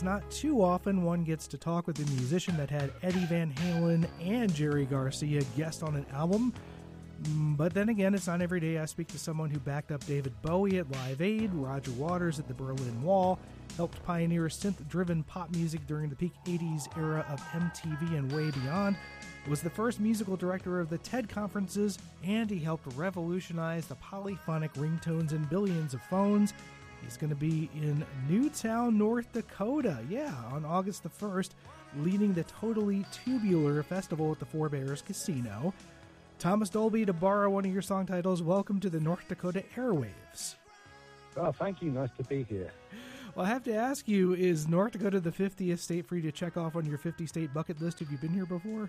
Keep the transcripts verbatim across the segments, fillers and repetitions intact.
it's not too often one gets to talk with a musician that had Eddie Van Halen and Jerry Garcia guest on an album. But then again, it's not every day I speak to someone who backed up David Bowie at Live Aid, Roger Waters at the Berlin Wall, helped pioneer synth-driven pop music during the peak eighties era of M T V and way beyond, was the first musical director of the TED conferences, and he helped revolutionize the polyphonic ringtones in billions of phones. He's going to be in Newtown, North Dakota, yeah, on August the first, leading the Totally Tubular Festival at the Four Bears Casino. Thomas Dolby, to borrow one of your song titles, welcome to the North Dakota airwaves. Oh, thank you. Nice to be here. Well, I have to ask you, is North Dakota the fiftieth state for you to check off on your fifty-state bucket list? Have you been here before?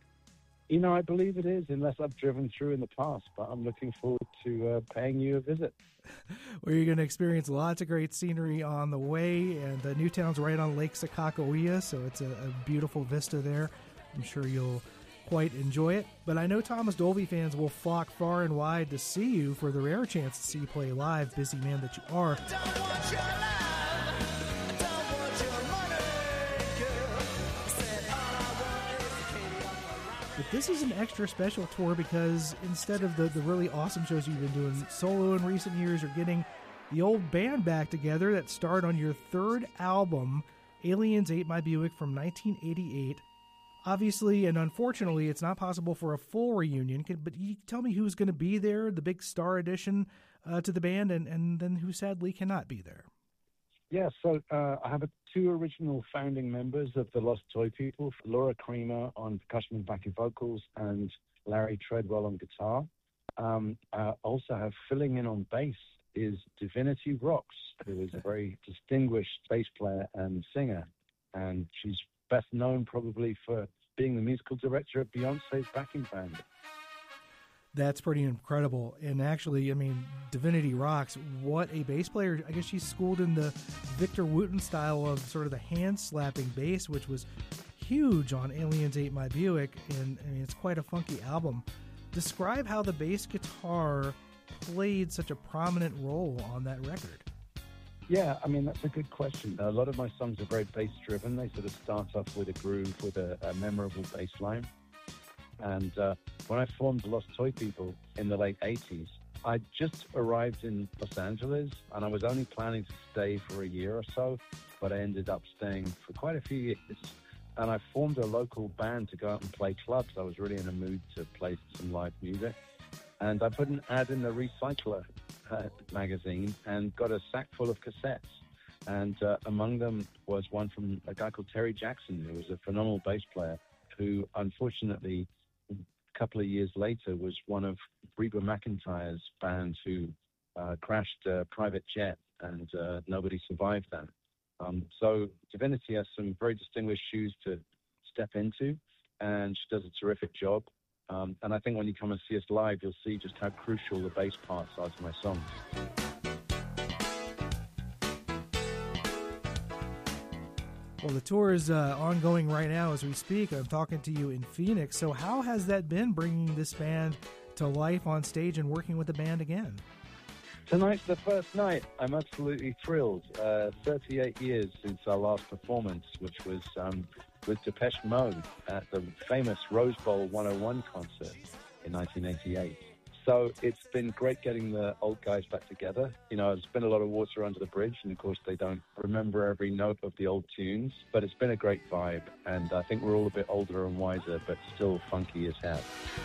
You know, I believe it is, unless I've driven through in the past, but I'm looking forward to uh, paying you a visit. Well, you're going to experience lots of great scenery on the way, and uh, Newtown's right on Lake Sakakawea, so it's a, a beautiful vista there. I'm sure you'll quite enjoy it. But I know Thomas Dolby fans will flock far and wide to see you for the rare chance to see you play live, busy man that you are. Don't want your love, I don't want your money, girl. Said all I want is Katie on the line. But this is an extra special tour because instead of the, the really awesome shows you've been doing solo in recent years, you're getting the old band back together that starred on your third album, Aliens Ate My Buick from nineteen eighty-eight. Obviously, and unfortunately, it's not possible for a full reunion, but you tell me who's going to be there, the big star addition uh, to the band, and, and then who sadly cannot be there. Yeah, so uh, I have a, two original founding members of the Lost Toy People, Laura Creamer on percussion and backing vocals, and Larry Treadwell on guitar. Um, I also have filling in on bass is Divinity Rocks, who is a very distinguished bass player and singer, and she's best known probably for being the musical director of Beyonce's backing band. That's pretty incredible. And actually, I mean, Divinity Rocks, what a bass player. I guess she's schooled in the Victor Wooten style of sort of the hand-slapping bass, which was huge on Aliens Ate My Buick, and I mean, it's quite a funky album. Describe how the bass guitar played such a prominent role on that record. Yeah, I mean, that's a good question. A lot of my songs are very bass-driven. They sort of start off with a groove, with a, a memorable bass line. And uh, when I formed the Lost Toy People in the late eighties, I just arrived in Los Angeles, and I was only planning to stay for a year or so, but I ended up staying for quite a few years. And I formed a local band to go out and play clubs. I was really in a mood to play some live music. And I put an ad in the Recycler uh, magazine and got a sack full of cassettes. And uh, among them was one from a guy called Terry Jackson, who was a phenomenal bass player, who unfortunately, a couple of years later, was one of Reba McEntire's bands who uh, crashed a private jet, and uh, nobody survived that. Um, so Divinity has some very distinguished shoes to step into, and she does a terrific job. Um, and I think when you come and see us live, you'll see just how crucial the bass parts are to my songs. Well, the tour is uh, ongoing right now as we speak. I'm talking to you in Phoenix. So how has that been, bringing this band to life on stage and working with the band again? Tonight's the first night. I'm absolutely thrilled. Uh, thirty-eight years since our last performance, which was um, with Depeche Mode at the famous Rose Bowl one oh one concert in nineteen eighty-eight. So it's been great getting the old guys back together. You know, there's been a lot of water under the bridge, and of course they don't remember every note of the old tunes, but it's been a great vibe, and I think we're all a bit older and wiser, but still funky as hell.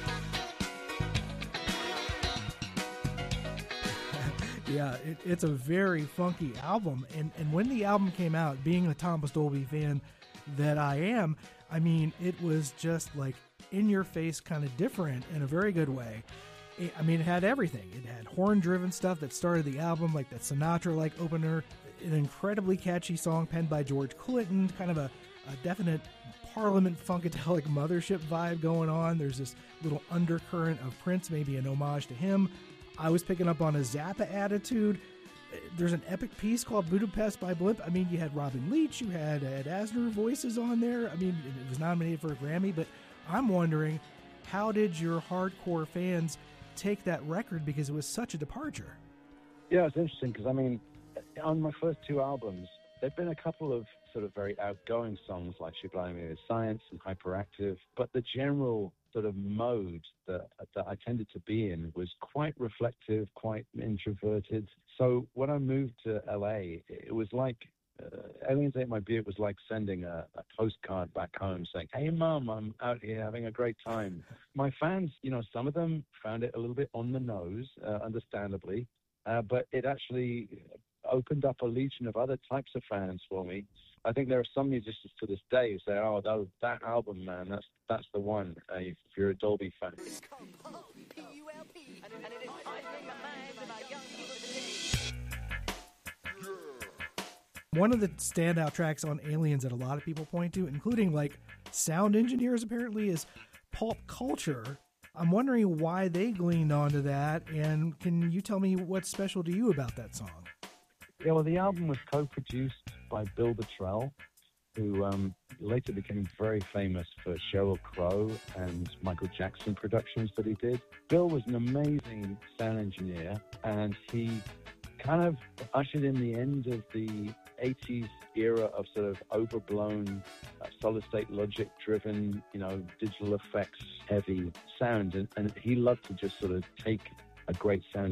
Yeah, it, it's a very funky album, and, and when the album came out, being a Thomas Dolby fan that I am, I mean, it was just like in-your-face kind of different in a very good way. It, I mean, it had everything. It had horn-driven stuff that started the album, like that Sinatra-like opener, an incredibly catchy song penned by George Clinton, kind of a, a definite Parliament Funkadelic Mothership vibe going on. There's this little undercurrent of Prince, maybe an homage to him. I was picking up on a Zappa attitude. There's an epic piece called Budapest by Blimp. I mean, you had Robin Leach, you had Ed Asner voices on there. I mean, it was nominated for a Grammy, but I'm wondering, how did your hardcore fans take that record, because it was such a departure? Yeah, it's interesting, because, I mean, on my first two albums, There've been a couple of sort of very outgoing songs like Sublime is Science and Hyperactive, but the general sort of mode that that I tended to be in was quite reflective, quite introverted. So when I moved to L A, it was like uh, Aliens Ate My Beard was like sending a, a postcard back home saying, "Hey, Mom, I'm out here having a great time." My fans, you know, some of them found it a little bit on the nose, uh, understandably, uh, but it actually opened up a legion of other types of fans for me. I think there are some musicians to this day who say, "Oh, that, that album, man, that's that's the one." Uh, if you're a Dolby fan. One of the standout tracks on Aliens that a lot of people point to, including like sound engineers apparently, is Pulp Culture. I'm wondering why they gleaned onto that, and can you tell me what's special to you about that song? Yeah, well, the album was co-produced by Bill Bottrell, who um, later became very famous for Sheryl Crow and Michael Jackson productions that he did. Bill was an amazing sound engineer, and he kind of ushered in the end of the eighties era of sort of overblown, uh, solid-state logic-driven, you know, digital effects-heavy sound, and, and he loved to just sort of take a great sound